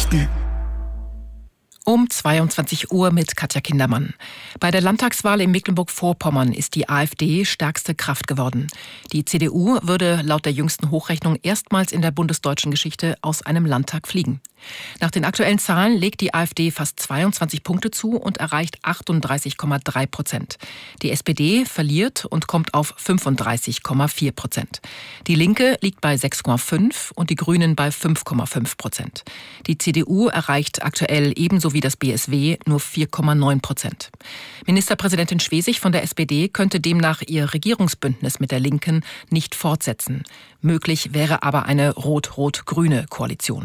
Um 22 Uhr mit Katja Kindermann. Bei der Landtagswahl in Mecklenburg-Vorpommern ist die AfD stärkste Kraft geworden. Die CDU würde laut der jüngsten Hochrechnung erstmals in der bundesdeutschen Geschichte aus einem Landtag fliegen. Nach den aktuellen Zahlen legt die AfD fast 22 Punkte zu und erreicht 38,3%. Die SPD verliert und kommt auf 35,4%. Die Linke liegt bei 6,5% und die Grünen bei 5,5%. Die CDU erreicht aktuell ebenso wie das BSW nur 4,9%. Ministerpräsidentin Schwesig von der SPD könnte demnach ihr Regierungsbündnis mit der Linken nicht fortsetzen. Möglich wäre aber eine rot-rot-grüne Koalition.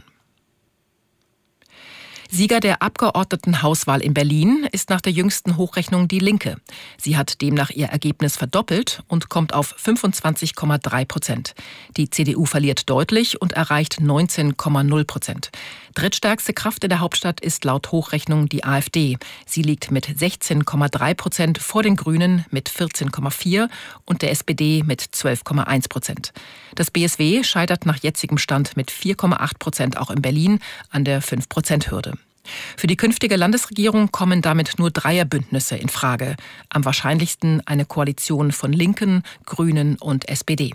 Sieger der Abgeordnetenhauswahl in Berlin ist nach der jüngsten Hochrechnung die Linke. Sie hat demnach ihr Ergebnis verdoppelt und kommt auf 25,3%. Die CDU verliert deutlich und erreicht 19,0%. Drittstärkste Kraft in der Hauptstadt ist laut Hochrechnung die AfD. Sie liegt mit 16,3% vor den Grünen mit 14,4% und der SPD mit 12,1%. Das BSW scheitert nach jetzigem Stand mit 4,8% auch in Berlin an der 5%-Hürde. Für die künftige Landesregierung kommen damit nur Dreierbündnisse in Frage. Am wahrscheinlichsten eine Koalition von Linken, Grünen und SPD.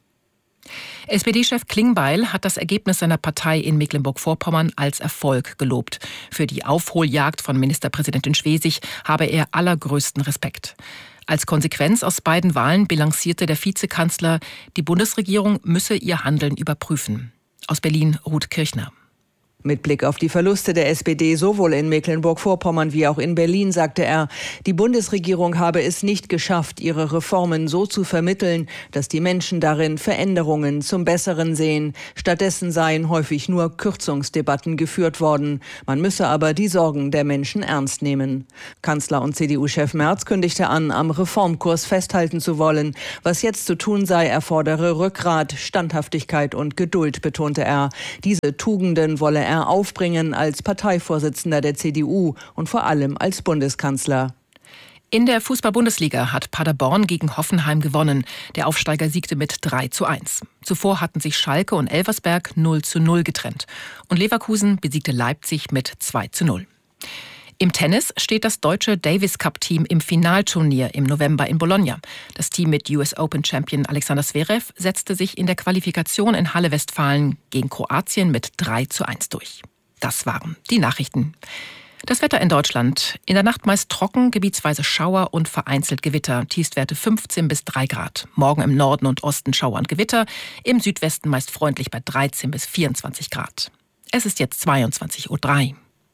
SPD-Chef Klingbeil hat das Ergebnis seiner Partei in Mecklenburg-Vorpommern als Erfolg gelobt. Für die Aufholjagd von Ministerpräsidentin Schwesig habe er allergrößten Respekt. Als Konsequenz aus beiden Wahlen bilanzierte der Vizekanzler, die Bundesregierung müsse ihr Handeln überprüfen. Aus Berlin Ruth Kirchner. Mit Blick auf die Verluste der SPD sowohl in Mecklenburg-Vorpommern wie auch in Berlin sagte er, die Bundesregierung habe es nicht geschafft, ihre Reformen so zu vermitteln, dass die Menschen darin Veränderungen zum Besseren sehen. Stattdessen seien häufig nur Kürzungsdebatten geführt worden. Man müsse aber die Sorgen der Menschen ernst nehmen. Kanzler und CDU-Chef Merz kündigte an, am Reformkurs festhalten zu wollen. Was jetzt zu tun sei, erfordere Rückgrat, Standhaftigkeit und Geduld, betonte er. Diese Tugenden wolle er aufbringen als Parteivorsitzender der CDU und vor allem als Bundeskanzler. In der Fußball-Bundesliga hat Paderborn gegen Hoffenheim gewonnen. Der Aufsteiger siegte mit 3:1. Zuvor hatten sich Schalke und Elversberg 0:0 getrennt. Und Leverkusen besiegte Leipzig mit 2:0. Im Tennis steht das deutsche Davis-Cup-Team im Finalturnier im November in Bologna. Das Team mit US-Open-Champion Alexander Zverev setzte sich in der Qualifikation in Halle-Westfalen gegen Kroatien mit 3:1 durch. Das waren die Nachrichten. Das Wetter in Deutschland. In der Nacht meist trocken, gebietsweise Schauer und vereinzelt Gewitter. Tiefstwerte 15 bis 3 Grad. Morgen im Norden und Osten Schauer und Gewitter. Im Südwesten meist freundlich bei 13 bis 24 Grad. Es ist jetzt 22:03 Uhr.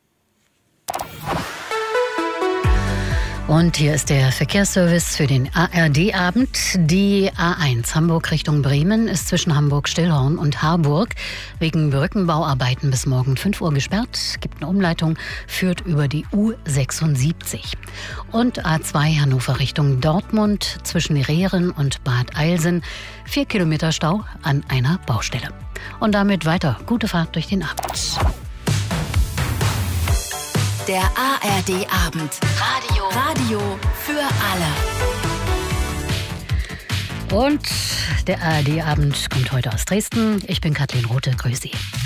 Und hier ist der Verkehrsservice für den ARD-Abend. Die A1 Hamburg Richtung Bremen ist zwischen Hamburg-Stillhorn und Harburg wegen Brückenbauarbeiten bis morgen 5 Uhr gesperrt. Gibt eine Umleitung, führt über die U76. Und A2 Hannover Richtung Dortmund zwischen Rehren und Bad Eilsen 4 Kilometer Stau an einer Baustelle. Und damit weiter. Gute Fahrt durch den Abend. Der ARD-Abend. Radio für alle. Und der ARD-Abend kommt heute aus Dresden. Ich bin Kathleen Rothe. Grüß Sie.